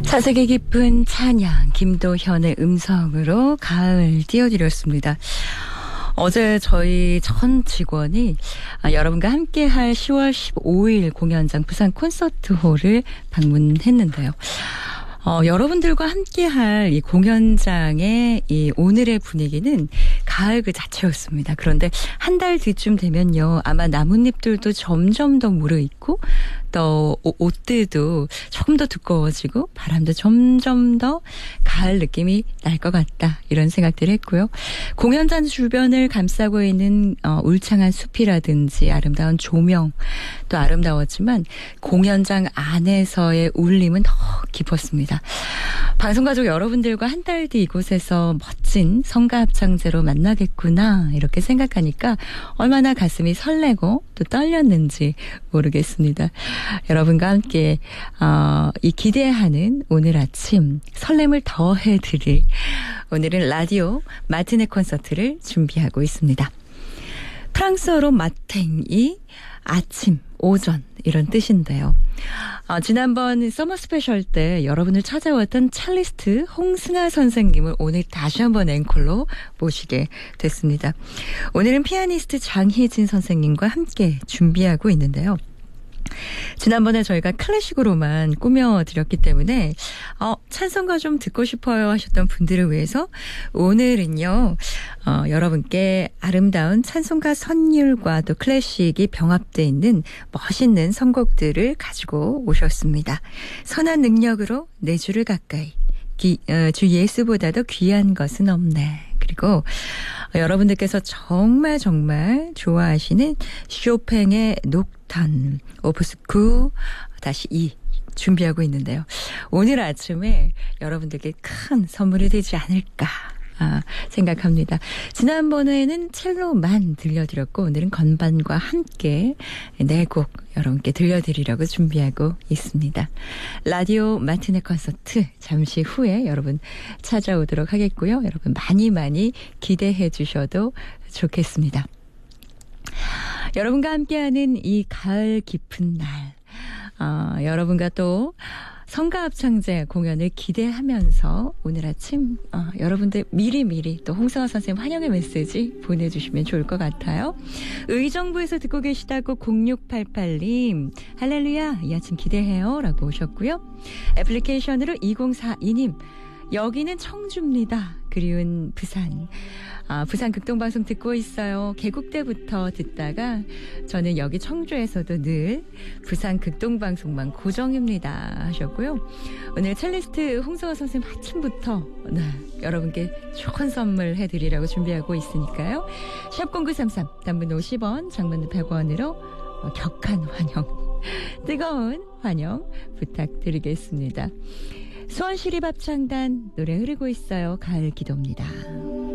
사색이 깊은 찬양 김도현의 음성으로 가을 띄워드렸습니다. 어제 저희 전 직원이 여러분과 함께할 10월 15일 공연장 부산 콘서트홀을 방문했는데요. 여러분들과 함께할 이 공연장의 이 오늘의 분위기는 가을 그 자체였습니다. 그런데 한 달 뒤쯤 되면요, 아마 나뭇잎들도 점점 더 무르익고 또 옷들도 조금 더 두꺼워지고 바람도 점점 더 가을 느낌이 날 것 같다, 이런 생각들을 했고요. 공연장 주변을 감싸고 있는 울창한 숲이라든지 아름다운 조명 또 아름다웠지만 공연장 안에서의 울림은 더 깊었습니다. 방송가족 여러분들과 한 달 뒤 이곳에서 멋진 성가 합창제로 만나겠구나, 이렇게 생각하니까 얼마나 가슴이 설레고 또 떨렸는지 모르겠습니다. 여러분과 함께 이 기대하는 오늘 아침 설렘을 더해드릴, 오늘은 라디오 마티네 콘서트를 준비하고 있습니다. 프랑스어로 마탱이 아침, 오전 이런 뜻인데요. 지난번 서머 스페셜 때 여러분을 찾아왔던 첼리스트 홍승아 선생님을 오늘 다시 한번 앵콜로 모시게 됐습니다. 오늘은 피아니스트 장희진 선생님과 함께 준비하고 있는데요. 지난번에 저희가 클래식으로만 꾸며드렸기 때문에 찬송가 좀 듣고 싶어요 하셨던 분들을 위해서 오늘은요, 여러분께 아름다운 찬송가 선율과 또 클래식이 병합되어 있는 멋있는 선곡들을 가지고 오셨습니다. 선한 능력으로 내 주를 가까이, 주 예수보다도 귀한 것은 없네. 그리고 여러분들께서 정말 좋아하시는 쇼팽의 녹탄 오프스 9-2 준비하고 있는데요. 오늘 아침에 여러분들께 큰 선물이 되지 않을까 생각합니다. 지난번에는 첼로만 들려드렸고 오늘은 건반과 함께 4곡 여러분께 들려드리려고 준비하고 있습니다. 라디오 마티네 콘서트 잠시 후에 여러분 찾아오도록 하겠고요. 여러분 많이 기대해 주셔도 좋겠습니다. 여러분과 함께하는 이 가을 깊은 날, 여러분과 또 성가 합창제 공연을 기대하면서 오늘 아침 여러분들 미리 또 홍성아 선생님 환영의 메시지 보내주시면 좋을 것 같아요. 의정부에서 듣고 계시다고 0688님 할렐루야, 이 아침 기대해요 라고 오셨고요. 애플리케이션으로 2042님 여기는 청주입니다. 그리운 부산. 부산 극동방송 듣고 있어요. 개국때부터 듣다가 저는 여기 청주에서도 늘 부산 극동방송만 고정입니다 하셨고요. 오늘 첼리스트 홍성아 선생님 아침부터 여러분께 좋은 선물 해드리라고 준비하고 있으니까요. 샵0933 단문 50원, 장문 100원으로 격한 환영, 뜨거운 환영 부탁드리겠습니다. 수원시립합창단 노래 흐르고 있어요. 가을 기도입니다.